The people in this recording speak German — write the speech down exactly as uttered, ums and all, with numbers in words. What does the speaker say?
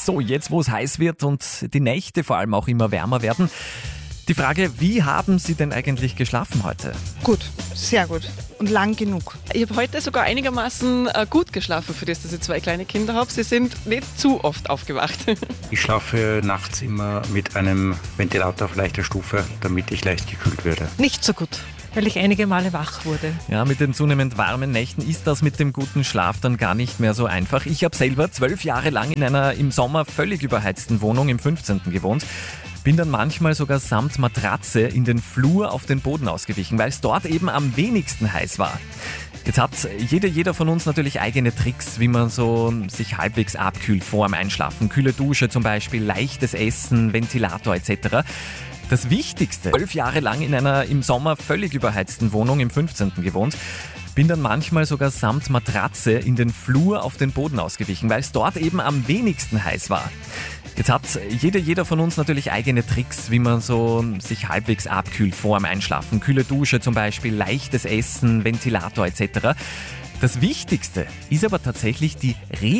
So, jetzt wo es heiß wird und die Nächte vor allem auch immer wärmer werden, die Frage, wie haben Sie denn eigentlich geschlafen heute? Gut, sehr gut und lang genug. Ich habe heute sogar einigermaßen äh, gut geschlafen, für das, dass ich zwei kleine Kinder habe. Sie sind nicht zu oft aufgewacht. Ich schlafe nachts immer mit einem Ventilator auf leichter Stufe, damit ich leicht gekühlt werde. Nicht so gut. Weil ich einige Male wach wurde. Ja, mit den zunehmend warmen Nächten ist das mit dem guten Schlaf dann gar nicht mehr so einfach. Ich habe selber zwölf Jahre lang in einer im Sommer völlig überheizten Wohnung im fünfzehnten gewohnt. Bin dann manchmal sogar samt Matratze in den Flur auf den Boden ausgewichen, weil es dort eben am wenigsten heiß war. Jetzt hat jeder, jeder von uns natürlich eigene Tricks, wie man so sich halbwegs abkühlt vor dem Einschlafen. Kühle Dusche zum Beispiel, leichtes Essen, Ventilator et cetera. Das Wichtigste, zwölf Jahre lang in einer im Sommer völlig überheizten Wohnung im fünfzehnten gewohnt, bin dann manchmal sogar samt Matratze in den Flur auf den Boden ausgewichen, weil es dort eben am wenigsten heiß war. Jetzt hat jeder, jeder von uns natürlich eigene Tricks, wie man so sich halbwegs abkühlt vor dem Einschlafen. Kühle Dusche zum Beispiel, leichtes Essen, Ventilator et cetera. Das Wichtigste ist aber tatsächlich die Regel.